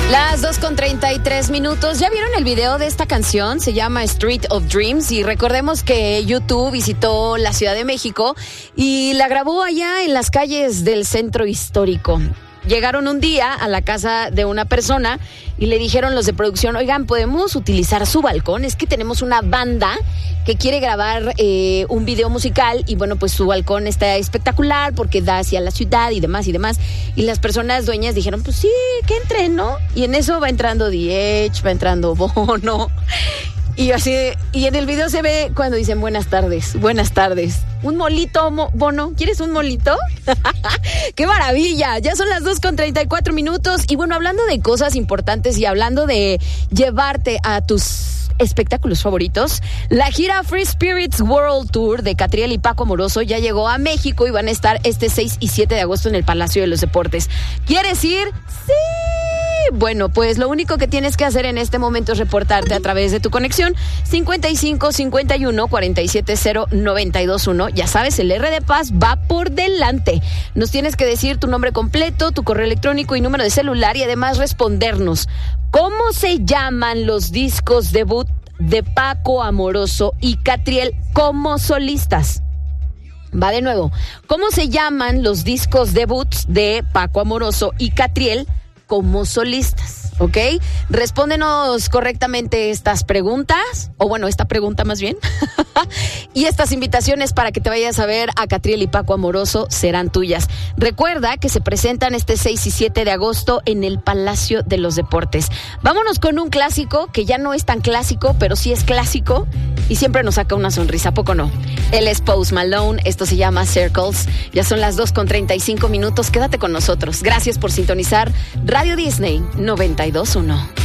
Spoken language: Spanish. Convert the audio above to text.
Las 2:33. ¿Ya vieron el video de esta canción? Se llama Street of Dreams y recordemos que YouTube visitó la Ciudad de México y la grabó allá en las calles del centro histórico. Llegaron un día a la casa de una persona y le dijeron los de producción, oigan, ¿podemos utilizar su balcón? Es que tenemos una banda que quiere grabar un video musical y bueno, pues su balcón está espectacular porque da hacia la ciudad y demás y demás. Y las personas dueñas dijeron, pues sí, que entren, ¿no? Y en eso va entrando The Edge, va entrando Bono. Y así, y en el video se ve cuando dicen buenas tardes. Un molito, Bono, ¿quieres un molito? ¡Qué maravilla! Ya son las 2:34. Y bueno, hablando de cosas importantes y hablando de llevarte a tus espectáculos favoritos, la gira Free Spirits World Tour de Catriel y Paco Amoroso ya llegó a México y van a estar este 6 y 7 de agosto en el Palacio de los Deportes. ¿Quieres ir? ¡Sí! Bueno, pues lo único que tienes que hacer en este momento es reportarte a través de tu conexión 55 51 47 0 921. Ya sabes, el R de Paz va por delante. Nos tienes que decir tu nombre completo, tu correo electrónico y número de celular y además respondernos ¿cómo se llaman los discos debut de Paco Amoroso y Catriel como solistas? Va de nuevo. ¿Cómo se llaman los discos debuts de Paco Amoroso y Catriel como solistas? ¿Ok? Respóndenos correctamente estas preguntas, o bueno, esta pregunta más bien, y estas invitaciones para que te vayas a ver a Catriel y Paco Amoroso serán tuyas. Recuerda que se presentan este 6 y 7 de agosto en el Palacio de los Deportes. Vámonos con un clásico que ya no es tan clásico, pero sí es clásico y siempre nos saca una sonrisa, ¿a poco no? Él es Post Malone, esto se llama Circles. Ya son las 2:35. Quédate con nosotros. Gracias por sintonizar Radio Disney 92.1.